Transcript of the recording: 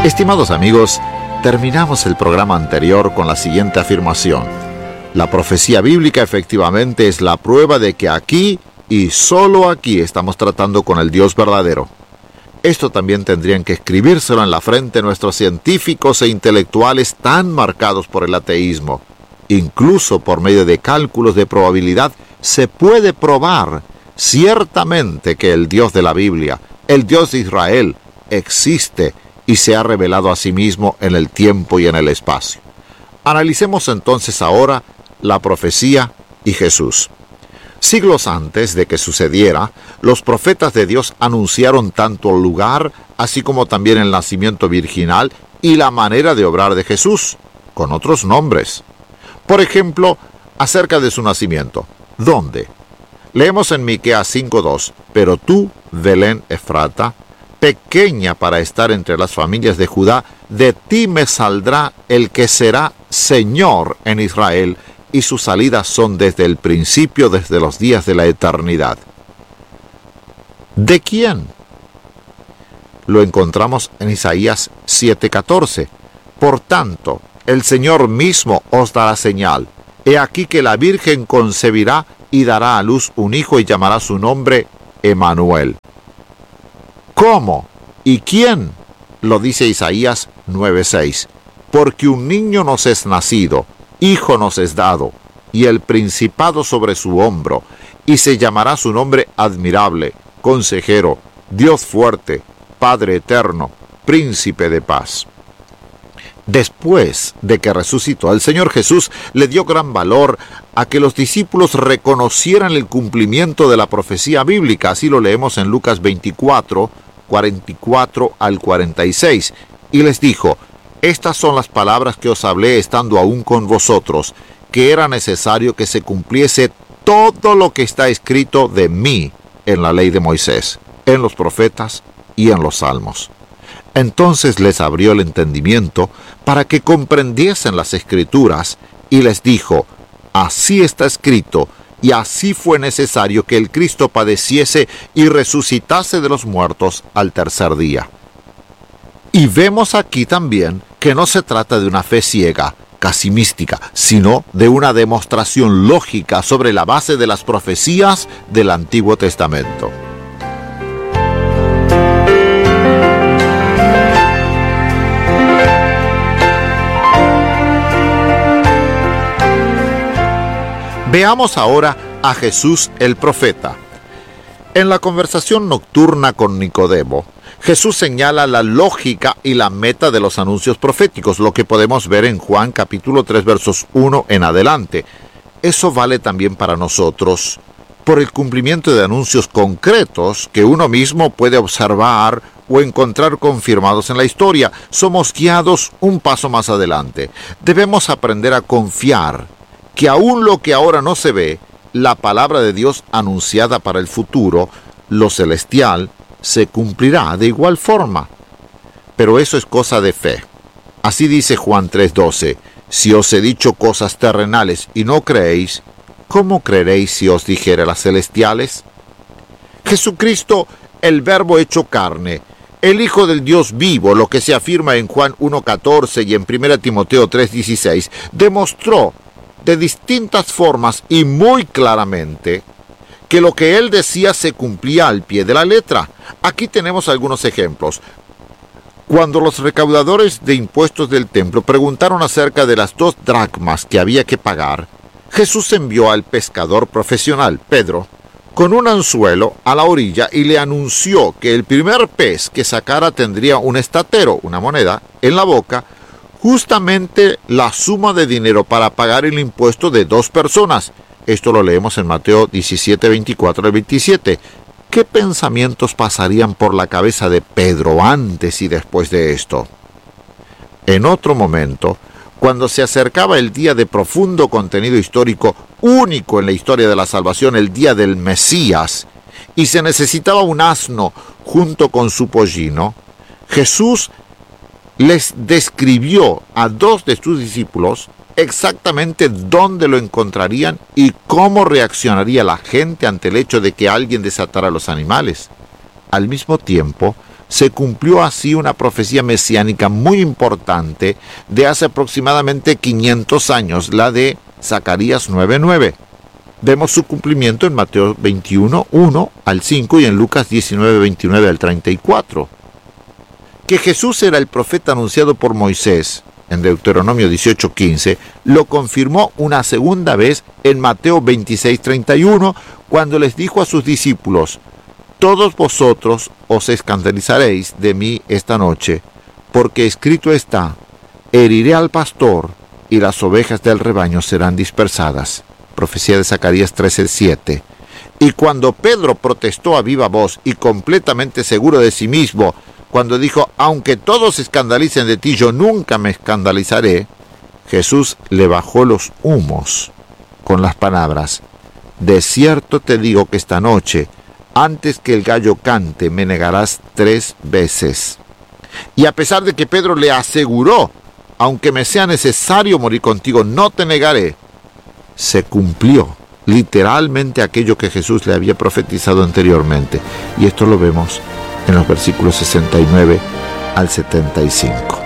Estimados amigos, terminamos el programa anterior con la siguiente afirmación. La profecía bíblica efectivamente es la prueba de que aquí y solo aquí estamos tratando con el Dios verdadero. Esto también tendrían que escribírselo en la frente nuestros científicos e intelectuales tan marcados por el ateísmo. Incluso por medio de cálculos de probabilidad se puede probar ciertamente que el Dios de la Biblia, el Dios de Israel, existe y se ha revelado a sí mismo en el tiempo y en el espacio. Analicemos entonces ahora la profecía y Jesús. Siglos antes de que sucediera, los profetas de Dios anunciaron tanto el lugar, así como también el nacimiento virginal y la manera de obrar de Jesús, con otros nombres. Por ejemplo, acerca de su nacimiento. ¿Dónde? Leemos en Miqueas 5:2, pero tú, Belén Efrata, pequeña para estar entre las familias de Judá, de ti me saldrá el que será Señor en Israel, y sus salidas son desde el principio, desde los días de la eternidad. ¿De quién? Lo encontramos en Isaías 7:14. Por tanto, el Señor mismo os dará señal. He aquí que la Virgen concebirá y dará a luz un hijo y llamará su nombre Emmanuel. ¿Cómo? ¿Y quién? Lo dice Isaías 9:6. Porque un niño nos es nacido, hijo nos es dado, y el principado sobre su hombro, y se llamará su nombre admirable, consejero, Dios fuerte, Padre eterno, príncipe de paz. Después de que resucitó, el Señor Jesús le dio gran valor a que los discípulos reconocieran el cumplimiento de la profecía bíblica. Así lo leemos en Lucas 24, 44 al 46. Y les dijo: estas son las palabras que os hablé estando aún con vosotros, que era necesario que se cumpliese todo lo que está escrito de mí en la ley de Moisés, en los profetas y en los salmos. Entonces les abrió el entendimiento para que comprendiesen las Escrituras, y les dijo: así está escrito, y así fue necesario que el Cristo padeciese y resucitase de los muertos al tercer día. Y vemos aquí también que no se trata de una fe ciega, casi mística, sino de una demostración lógica sobre la base de las profecías del Antiguo Testamento. Veamos ahora a Jesús el profeta. En la conversación nocturna con Nicodemo, Jesús señala la lógica y la meta de los anuncios proféticos, lo que podemos ver en Juan capítulo 3 versos 1 en adelante. Eso vale también para nosotros por el cumplimiento de anuncios concretos que uno mismo puede observar o encontrar confirmados en la historia. Somos guiados un paso más adelante. Debemos aprender a confiar que aún lo que ahora no se ve, la palabra de Dios anunciada para el futuro, lo celestial, se cumplirá de igual forma. Pero eso es cosa de fe. Así dice Juan 3:12, si os he dicho cosas terrenales y no creéis, ¿cómo creeréis si os dijere las celestiales? Jesucristo, el Verbo hecho carne, el Hijo del Dios vivo, lo que se afirma en Juan 1:14 y en 1 Timoteo 3:16, demostró de distintas formas y muy claramente que lo que él decía se cumplía al pie de la letra. Aquí tenemos algunos ejemplos. Cuando los recaudadores de impuestos del templo preguntaron acerca de las 2 dracmas que había que pagar, Jesús envió al pescador profesional, Pedro, con un anzuelo a la orilla y le anunció que el primer pez que sacara tendría un estatero, una moneda, en la boca, justamente la suma de dinero para pagar el impuesto de 2 personas. Esto lo leemos en Mateo 17, 24 al 27. ¿Qué pensamientos pasarían por la cabeza de Pedro antes y después de esto? En otro momento, cuando se acercaba el día de profundo contenido histórico, único en la historia de la salvación, el día del Mesías, y se necesitaba un asno junto con su pollino, Jesús les describió a 2 de sus discípulos exactamente dónde lo encontrarían y cómo reaccionaría la gente ante el hecho de que alguien desatara los animales. Al mismo tiempo, Se cumplió así una profecía mesiánica muy importante de hace aproximadamente 500 años, la de Zacarías 9:9. Vemos su cumplimiento en Mateo 21, 1 al 5 y en Lucas 19, 29 al 34. Que Jesús era el profeta anunciado por Moisés en Deuteronomio 18:15, lo confirmó una segunda vez en Mateo 26:31, cuando les dijo a sus discípulos: todos vosotros os escandalizaréis de mí esta noche, porque escrito está: heriré al pastor y las ovejas del rebaño serán dispersadas. Profecía de Zacarías 13:7. Y cuando Pedro protestó a viva voz y completamente seguro de sí mismo, cuando dijo: aunque todos se escandalicen de ti, yo nunca me escandalizaré, Jesús le bajó los humos con las palabras: de cierto te digo que esta noche, antes que el gallo cante, me negarás 3 veces. Y a pesar de que Pedro le aseguró: aunque me sea necesario morir contigo, no te negaré, se cumplió literalmente aquello que Jesús le había profetizado anteriormente. Y esto lo vemos en los versículos 69 al 75.